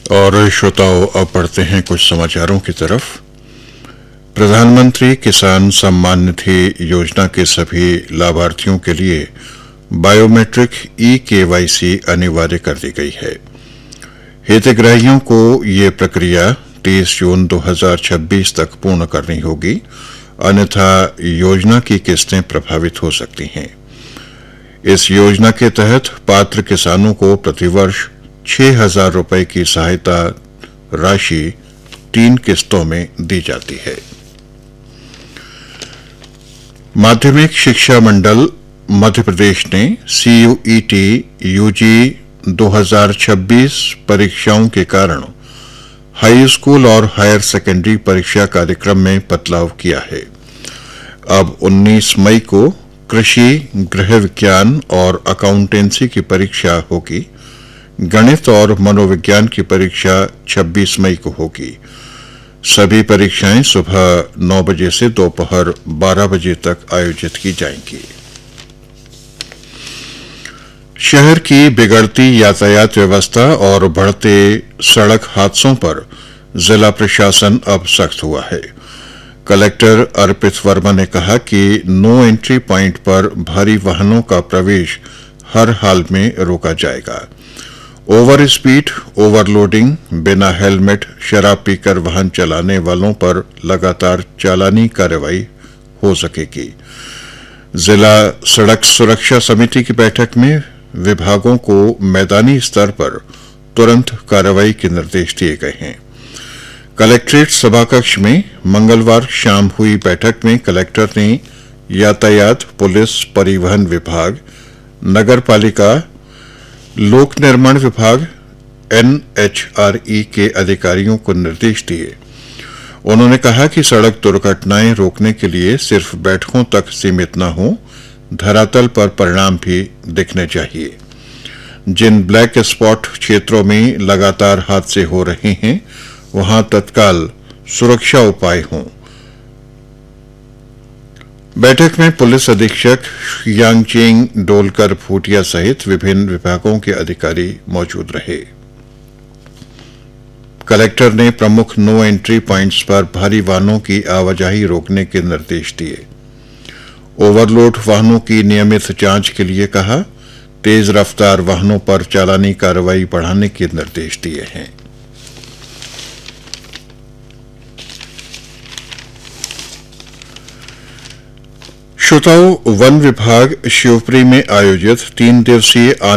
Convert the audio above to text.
और श्रोताओं, अब बढ़ते हैं कुछ समाचारों की तरफ। प्रधानमंत्री किसान सम्मान निधि योजना के सभी लाभार्थियों के लिए बायोमेट्रिक ई-केवाईसी अनिवार्य कर दी गई है। हितग्राहियों को ये प्रक्रिया 30 जून 2026 तक पूर्ण करनी होगी, अन्यथा योजना की किस्तें प्रभावित हो सकती हैं। इस योजना के तहत पात्र किसानों को प्रतिवर्ष 6,000 रुपए की सहायता राशि 3 किस्तों में दी जाती है। माध्यमिक शिक्षा मंडल मध्य प्रदेश ने CUET UG 2026 परीक्षाओं के कारण हाई स्कूल और हायर सेकेंडरी परीक्षा कार्यक्रम में बदलाव किया है। अब 19 मई को कृषि, गृह विज्ञान और अकाउंटेंसी की परीक्षा होगी। गणित और मनोविज्ञान की परीक्षा 26 मई को होगी। सभी परीक्षाएं सुबह 9 बजे से दोपहर 12 बजे तक आयोजित की जाएंगी। शहर की बिगड़ती यातायात व्यवस्था और बढ़ते सड़क हादसों पर जिला प्रशासन अब सख्त हुआ है। कलेक्टर अर्पित वर्मा ने कहा कि नो एंट्री पॉइंट पर भारी वाहनों का प्रवेश हर हाल में रोका जाएगा। ओवर स्पीड, ओवरलोडिंग, बिना हेलमेट, शराब पीकर वाहन चलाने वालों पर लगातार चालानी कार्रवाई हो सकेगी। जिला सड़क सुरक्षा समिति की बैठक में विभागों को मैदानी स्तर पर तुरंत कार्रवाई के निर्देश दिए गए हैं। कलेक्ट्रेट सभाकक्ष में मंगलवार शाम हुई बैठक में कलेक्टर ने यातायात, पुलिस, परिवहन विभाग, नगर पालिका, लोक निर्माण विभाग, NHRE के अधिकारियों को निर्देश दिए। उन्होंने कहा कि सड़क दुर्घटनाएं रोकने के लिए सिर्फ बैठकों तक सीमित न हो, धरातल पर परिणाम भी दिखने चाहिए। जिन ब्लैक स्पॉट क्षेत्रों में लगातार हादसे हो रहे हैं, वहां तत्काल सुरक्षा उपाय हों। बैठक में पुलिस अधीक्षक यांगचेंग डोलकर भूटिया सहित विभिन्न विभागों के अधिकारी मौजूद रहे। कलेक्टर ने प्रमुख नो एंट्री पॉइंट्स पर भारी वाहनों की आवाजाही रोकने के निर्देश दिए। ओवरलोड वाहनों की नियमित जांच के लिए कहा। तेज रफ्तार वाहनों पर चालानी कार्रवाई बढ़ाने के निर्देश दिए हैं। श्रोताओं, वन विभाग शिवपुरी में आयोजित 3 दिवसीय